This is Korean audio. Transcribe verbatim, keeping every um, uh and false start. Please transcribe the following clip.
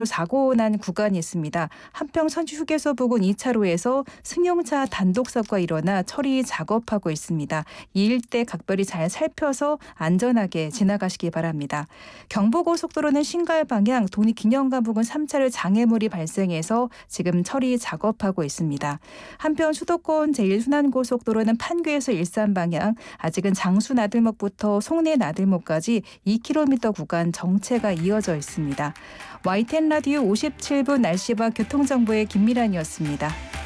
사고 난 구간이 있습니다. 한평 선주휴게소 부근 이 차로에서 승용차 단독 사고가 일어나 처리 작업하고 있습니다. 이 일대 각별히 잘 살펴서 안전하게 지나가시기 바랍니다. 경부고속도로는 신갈 방향 돈이기념관 부근 삼 차로 장애물이 발생해서 지금 처리 작업하고 있습니다. 한편 수도권 제일 순환고속도로는 판교에서 일산 방향 아직은 장수 나들목부터 송내 나들목까지 이 킬로미터 구간 정체가 이어져 있습니다. 와이티엔 라디오 오십칠 분 날씨와 교통정보의 김미란이었습니다.